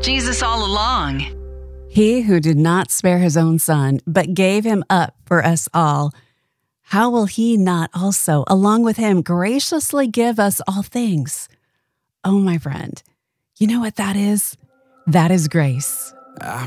Jesus all along. He who did not spare his own son, but gave him up for us all, how will he not also, along with him, graciously give us all things? Oh, my friend, you know what that is? That is grace. I